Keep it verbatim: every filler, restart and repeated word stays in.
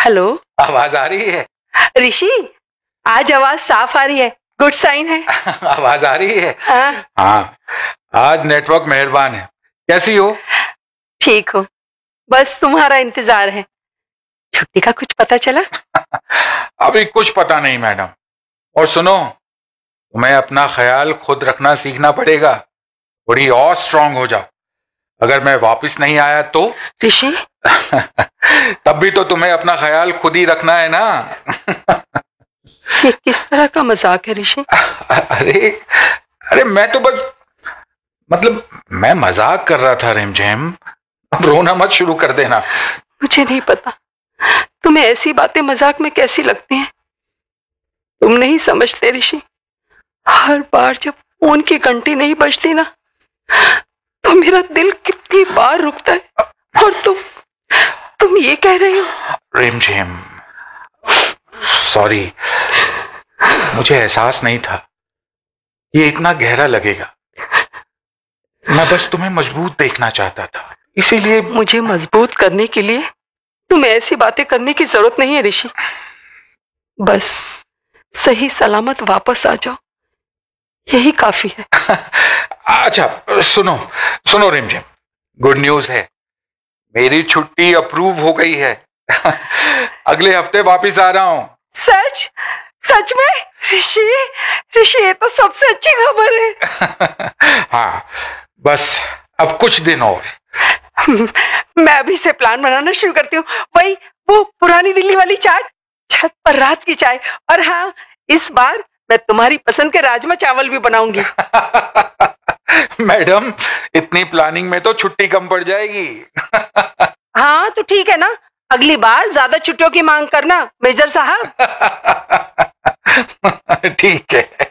Hello, आवाज आ रही है? ऋषि, आज आवाज साफ आ रही है, गुड साइन है। आवाज आ रही है? हाँ हाँ, आज नेटवर्क मेहरबान है। कैसी हो? ठीक हो, बस तुम्हारा इंतजार है। छुट्टी का कुछ पता चला? अभी कुछ पता नहीं मैडम। और सुनो, तुम्हें अपना ख्याल खुद रखना सीखना पड़ेगा। थोड़ी और स्ट्रांग हो जाओ। अगर मैं वापस नहीं आया तो? ऋषि तब भी तो तुम्हें अपना ख्याल खुद ही रखना है ना। ये किस तरह का मजाक है ऋषि? अरे अरे मैं तो बस मतलब मैं मजाक कर रहा था रिमझिम। अब रोना मत शुरू कर देना। मुझे नहीं पता तुम्हें ऐसी बातें मजाक में कैसी लगती हैं। तुम नहीं समझते ऋषि, हर बार जब फोन की घंटी नहीं बजती ना, तो मेरा दिल कितनी बार रुकता है। और तुम तुम ये कह रहे हो? रिमझिम, सॉरी, मुझे एहसास नहीं था ये इतना गहरा लगेगा। मैं बस तुम्हें मजबूत देखना चाहता था, इसीलिए। मुझे मजबूत करने के लिए तुम्हें ऐसी बातें करने की जरूरत नहीं है ऋषि। बस सही सलामत वापस आ जाओ, यही काफी है। अच्छा सुनो सुनो रिमझिम, गुड न्यूज है। मेरी छुट्टी अप्रूव हो गई है। अगले हफ्ते वापस आ रहा हूं। सच? सच में? ऋषि ऋषि, ये तो सबसे अच्छी खबर है। हाँ, बस अब कुछ दिन और। मैं अभी से प्लान बनाना शुरू करती हूँ। वही वो पुरानी दिल्ली वाली चाट, छत पर रात की चाय, और हाँ, इस बार मैं तुम्हारी पसंद के राजमा चावल भी बनाऊंगी। मैडम, इतनी प्लानिंग में तो छुट्टी कम पड़ जाएगी। हाँ तो ठीक है ना, अगली बार ज्यादा छुट्टियों की मांग करना मेजर साहब। ठीक है।